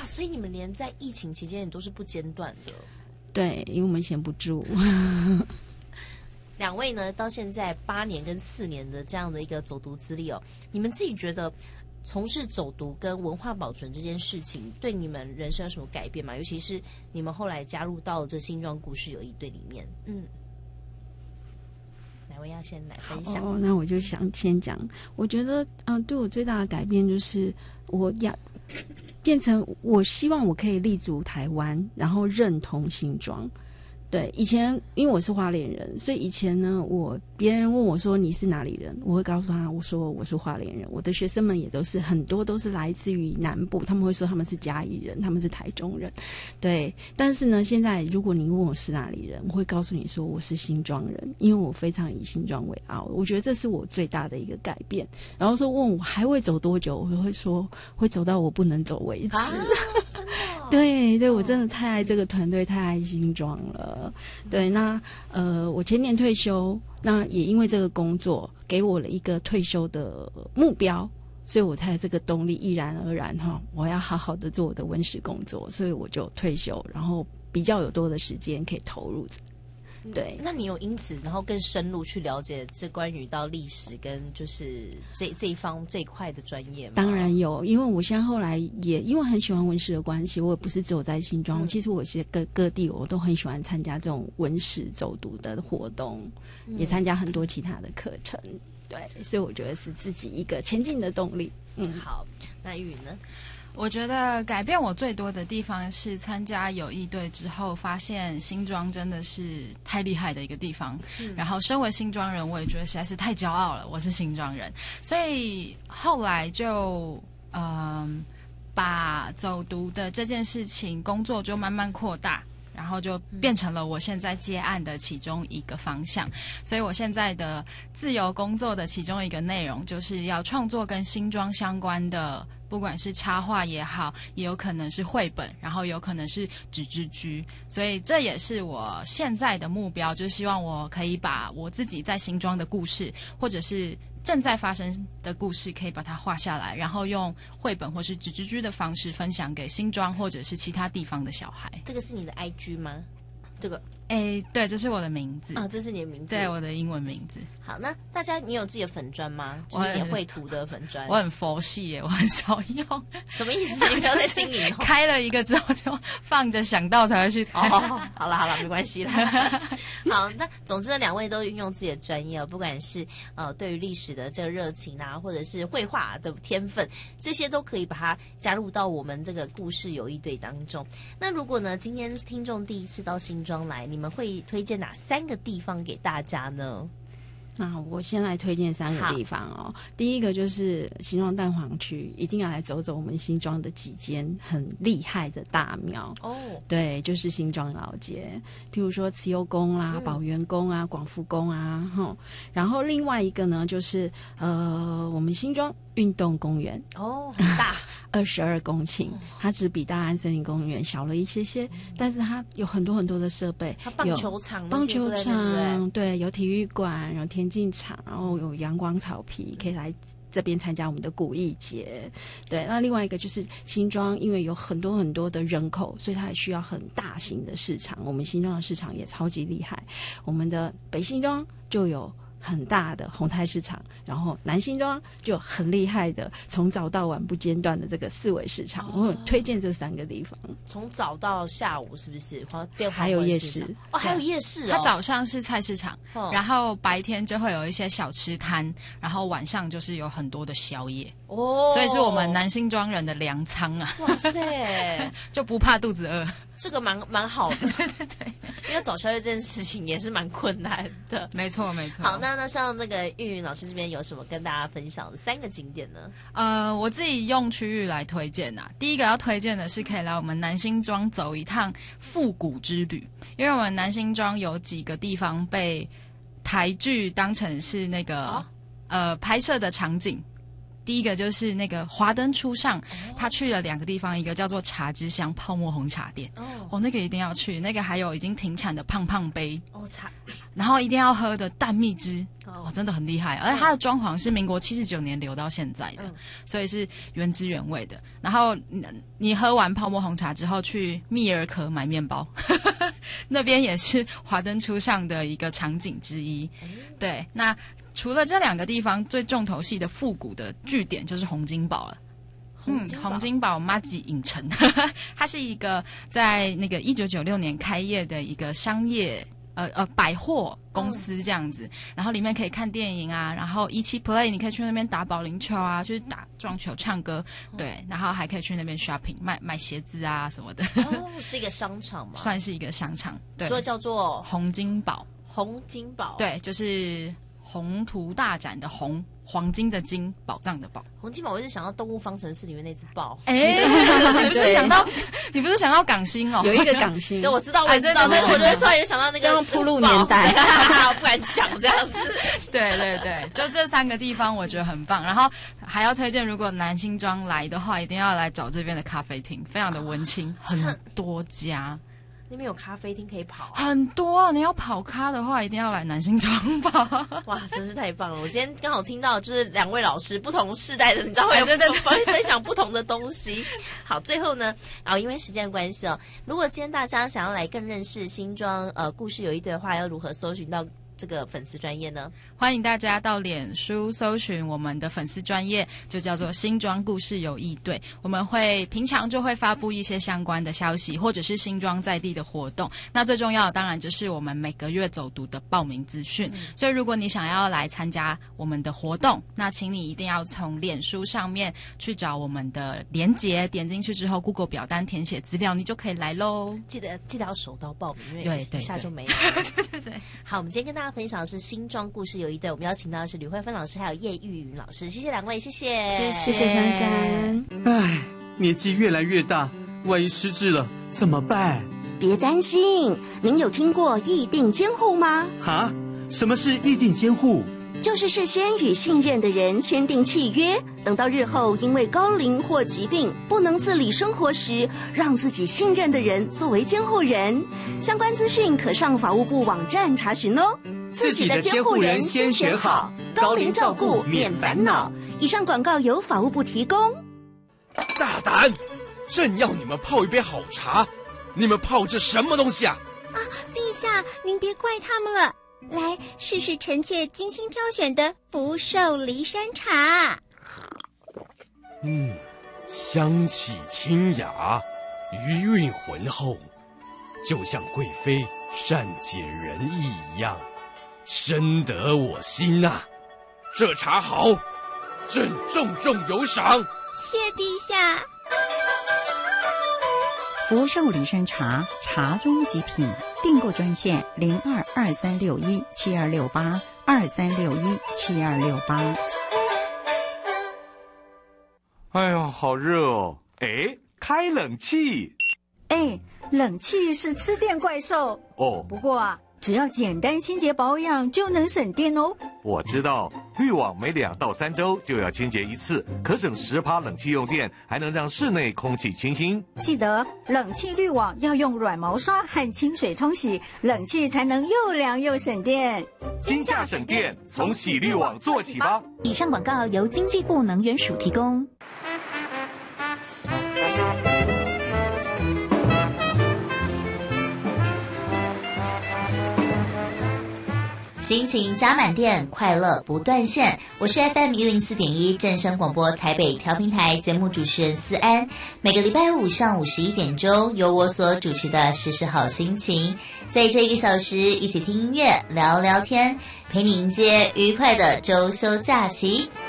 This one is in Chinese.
所以你们连在疫情期间也都是不间断的。 对，因为我们闲不住。 两位呢，到现在8年跟4年的这样的一个走读资历哦，你们自己觉得从事走读跟文化保存这件事情，对你们人生有什么改变吗？尤其是你们后来加入到了这新庄故事有一队里面，哪位要先来分享？ 那我就想先讲，我觉得，对我最大的改变就是我要变成，我希望我可以立足台湾，然后认同新庄。对，以前因为我是花莲人，所以以前呢，别人问我说你是哪里人，我会告诉他我说我是花莲人。我的学生们也都是很多都是来自于南部，他们会说他们是嘉义人，他们是台中人。对，但是呢，现在如果你问我是哪里人，我会告诉你说我是新庄人，因为我非常以新庄为傲。我觉得这是我最大的一个改变。然后说问我还会走多久，我会说会走到我不能走为止。 真的对，我真的太爱这个团队，太爱新庄了。对，那我前年退休，那也因为这个工作给我了一个退休的目标，所以我才这个动力毅然而然我要好好的做我的文史工作，所以我就退休，然后比较有多的时间可以投入。对， 那你有因此然后更深入去了解这关于到历史跟就是这一块的专业吗？ 当然有，因为我现在后来也因为很喜欢文史的关系，我也不是只有在新庄，其实我是各地我都很喜欢参加这种文史走读的活动，也参加很多其他的课程。对，所以我觉得是自己一个前进的动力。 好，那玉呢？ 我觉得改变我最多的地方是参加友谊队之后，发现新庄真的是太厉害的一个地方。然后身为新庄人，我也觉得实在是太骄傲了，我是新庄人。所以后来就把走读的这件事情工作就慢慢扩大，然后就变成了我现在接案的其中一个方向。所以我现在的自由工作的其中一个内容就是要创作跟新庄相关的，不管是插画也好，也有可能是绘本，然后有可能是纸质居。所以这也是我现在的目标，就是希望我可以把我自己在新庄的故事，或者是正在发生的故事，可以把它画下来，然后用绘本或是纸质居的方式分享给新庄或者是其他地方的小孩。 这个是你的 IG 吗？这个对，这是我的名字这是你的名字， 对，我的英文名字。 好，那大家你有自己的粉专吗？就是你绘图的粉专。 我很佛系耶，我很少用。 什么意思？你不要再经营开了一个之后就放着，想到才会去开。 好了，没关系啦。好，那总之呢，两位都运用自己的专业，不管是对于历史的这个热情啊，或者是绘画的天分，这些都可以把它加入到我们这个故事友谊队当中。那如果呢，今天听众第一次到新庄来，你们会推荐哪3个地方给大家呢？ 我先来推荐3个地方哦。第一个就是新庄蛋黄区，一定要来走走我们新庄的几间很厉害的大庙哦。对，就是新庄老街，譬如说慈幼宫啦、宝元宫啊、广福宫啊，然后另外一个呢，就是我们新庄运动公园很大。 22公顷，它只比大安森林公园小了一些些，但是它有很多很多的设备， 它棒球场， 对，有体育馆，有田径场，然后有阳光草皮，可以来这边参加我们的古艺节。对，那另外一个就是新庄，因为有很多很多的人口，所以它也需要很大型的市场。我们新庄的市场也超级厉害，我们的北新庄就有很大的红泰市场，然后南新庄就很厉害的从早到晚不间断的这个4维市场。我很推荐这3个地方， 从早到下午是不是？ 还有夜市还有夜市它早上是菜市场，然后白天就会有一些小吃摊，然后晚上就是有很多的宵夜所以是我们南新庄人的粮仓啊！ 哇塞， 就不怕肚子饿。 这个蛮好的， 对， 因为早宵夜这件事情也是蛮困难的。 没错。 好，那像那个玉云老师这边有什么跟大家分享的3个景点呢？ 我自己用区域来推荐啊。第一个要推荐的是可以来我们南新庄走一趟复古之旅，因为我们南新庄有几个地方被台剧当成是那个拍摄的场景。 第一个就是那个华灯初上，他去了2个地方，一个叫做茶之乡泡沫红茶店，那个一定要去，那个还有已经停产的胖胖杯然后一定要喝的淡蜜汁真的很厉害，而且它的装潢是民国79年留到现在的，所以是原汁原味的。然后你喝完泡沫红茶之后，去蜜儿壳买面包那边也是华灯初上的一个场景之一。对，那除了这2个地方，最重头戏的复古的据点就是洪金宝了。洪金宝麻吉影城它是一个在那个1996年开业的一个商业百货公司这样子，然后里面可以看电影啊，然后17 Play 你可以去那边打保龄球啊，去打撞球、唱歌，对，然后还可以去那边 shopping 买鞋子啊什么的。 是一个商场吗？ 算是一个商场，对， 所以叫做洪金宝。 洪金宝， 对，就是宏图大展的宏，黄金的金，宝藏的宝。 洪金宝，我是想到《动物方程式》里面那只豹。 你不是想到港星哦？ 有一个港星， 对，我知道，但是我就突然想到那个铺路年代， 不敢讲这样子。 对，就这3个地方我觉得很棒。然后还要推荐，如果南新庄来的话，一定要来找这边的咖啡厅，非常的文青，很多家。 那边有咖啡厅可以跑很多，你要跑咖的话，一定要来南新庄跑。 哇，真是太棒了！我今天刚好听到就是2位老师不同世代的，你知道会分享不同的东西。好，最后呢，因为时间的关系如果今天大家想要来更认识新庄故事有一堆的话，要如何搜寻到这个粉丝专页呢？ 欢迎大家到脸书搜寻我们的粉丝专页，就叫做新庄故事有艺队。我们平常就会发布一些相关的消息，或者是新庄在地的活动。那最重要的当然就是我们每个月走读的报名资讯。所以如果你想要来参加我们的活动，那请你一定要从脸书上面去找我们的连结，点进去之后 Google 表单填写资料，你就可以来咯。记得要手到报名，因为一下就没了。对。好，我们今天跟大家分享的是新庄故事有一队，我们邀请到的是吕慧芬老师还有叶玉云老师，谢谢2位，谢谢珊珊。 唉，年纪越来越大，万一失智了怎么办？ 别担心，您有听过议定监护吗？ 哈？什么是议定监护？ 就是事先与信任的人签订契约，等到日后因为高龄或疾病不能自理生活时，让自己信任的人作为监护人。相关资讯可上法务部网站查询哦。 自己的监护人先选好，高龄照顾免烦恼。 以上广告由法务部提供。 大胆！朕要你们泡一杯好茶，你们泡这什么东西啊？ 陛下，您别怪他们了。来试试臣妾精心挑选的福寿梨山茶。 香气清雅，余韵浑厚，就像贵妃善解人意一样，深得我心啊！这茶好，朕重重有赏。 谢陛下。 福寿梨山茶，茶中极品。订购专线0223617268，23617268。 哎呦，好热哦！哎，开冷气。 哎，冷气是吃电怪兽哦。 不过只要简单清洁保养就能省电哦。 我知道，滤网每2到3周就要清洁一次，可省10%冷气用电，还能让室内空气清新。 记得冷气滤网要用软毛刷和清水冲洗，冷气才能又凉又省电。 今夏省电，从洗滤网做起吧。 以上广告由经济部能源署提供。 心情加满电，快乐不断线。我是 FM 104.1正声广播台北调频台节目主持人思安。每个礼拜5上午11点钟，由我所主持的时事好心情，在这1个小时一起听音乐、聊聊天，陪你迎接愉快的周休假期。